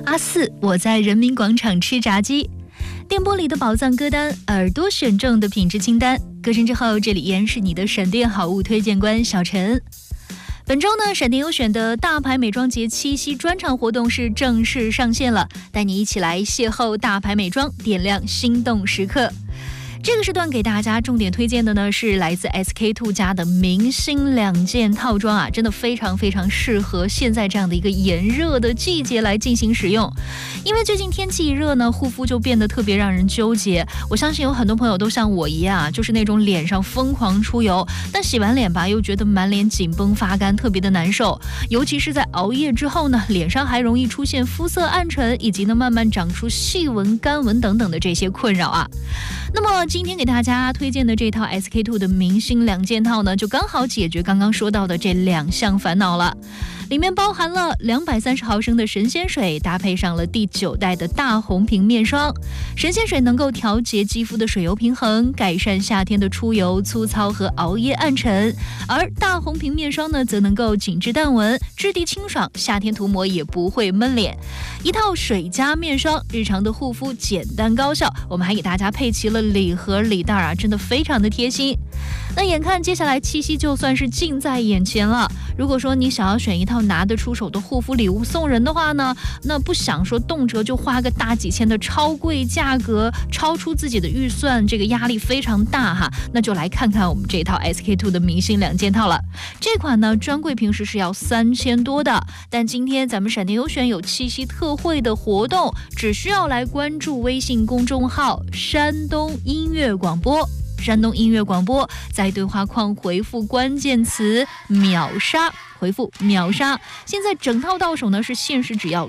阿四，我在人民广场吃炸鸡。电波里的宝藏歌单，耳朵选中的品质清单。歌声之后，这里依然是你的闪电好物推荐官小陈。本周呢，闪电优选的大牌美妆节七夕专场活动是正式上线了，带你一起来邂逅大牌美妆，点亮心动时刻。这个时段给大家重点推荐的呢是来自 SK-II 家的明星2件套装啊，真的非常非常适合现在这样的一个炎热的季节来进行使用。因为最近天气一热呢，护肤就变得特别让人纠结。我相信有很多朋友都像我一样啊，就是那种脸上疯狂出油，但洗完脸吧又觉得满脸紧绷发干，特别的难受。尤其是在熬夜之后呢，脸上还容易出现肤色暗沉，以及呢慢慢长出细纹、干纹等等的这些困扰啊。那么今天给大家推荐的这套 SK-II 的明星2件套呢，就刚好解决刚刚说到的这2项烦恼了。里面包含了230毫升的神仙水，搭配上了第9代的大红瓶面霜。神仙水能够调节肌肤的水油平衡，改善夏天的出油、粗糙和熬夜暗沉；而大红瓶面霜呢，则能够紧致淡纹，质地清爽，夏天涂抹也不会闷脸。一套水加面霜，日常的护肤简单高效。我们还给大家配齐了礼盒礼袋啊，真的非常的贴心。那眼看接下来七夕就算是近在眼前了，如果说你想要选一套拿得出手的护肤礼物送人的话呢，那不想说动辄就花个大几千的超贵价格，超出自己的预算，这个压力非常大哈。那就来看看我们这套 SK-II 的明星2件套了。这款呢专柜平时是要3000多的，但今天咱们闪电优选有七夕特惠的活动，只需要来关注微信公众号山东音乐广播。山东音乐广播，在对话框回复关键词秒杀，回复秒杀。现在整套到手呢是限时只要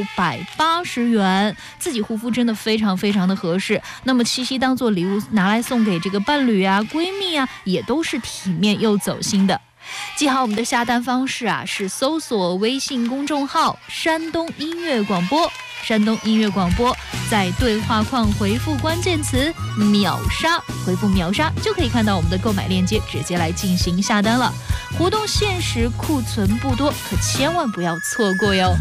680元，自己护肤真的非常非常的合适。那么七夕当做礼物拿来送给这个伴侣啊、闺蜜啊，也都是体面又走心的。记好我们的下单方式啊，是搜索微信公众号山东音乐广播，山东音乐广播，在对话框回复关键词秒杀，回复秒杀就可以看到我们的购买链接，直接来进行下单了。活动限时，库存不多，可千万不要错过哟。